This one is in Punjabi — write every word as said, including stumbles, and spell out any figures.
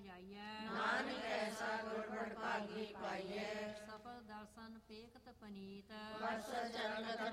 ਜਾਈਐ। ਨਾਨਕ ਐਸਾ ਗੁਰਮਤਿ ਭਾਗੀ ਪਾਈਐ। ਸਫਲ ਦਰਸ਼ਨ ਪੇਖਤ ਪਨੀਤ। ਵਰਸ ਚਰਨ